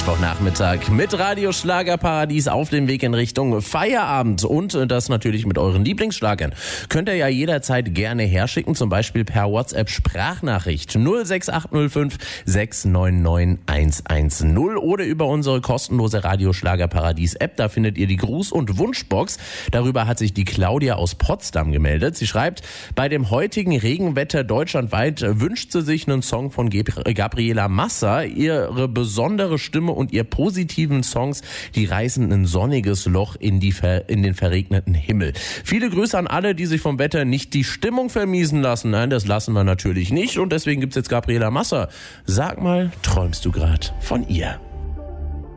Mittwochnachmittag mit Radio Schlagerparadies auf dem Weg in Richtung Feierabend und das natürlich mit euren Lieblingsschlagern. Könnt ihr ja jederzeit gerne herschicken, zum Beispiel per WhatsApp Sprachnachricht 06805 699 110 oder über unsere kostenlose Radio Schlagerparadies App. Da findet ihr die Gruß- und Wunschbox. Darüber hat sich die Claudia aus Potsdam gemeldet. Sie schreibt, bei dem heutigen Regenwetter deutschlandweit wünscht sie sich einen Song von Gabriela Massa. Ihre besondere Stimme und ihr positiven Songs, die reißen ein sonniges Loch in den verregneten Himmel. Viele Grüße an alle, die sich vom Wetter nicht die Stimmung vermiesen lassen. Nein, das lassen wir natürlich nicht und deswegen gibt's jetzt Gabriela Massa. Sag mal, träumst du gerade von ihr?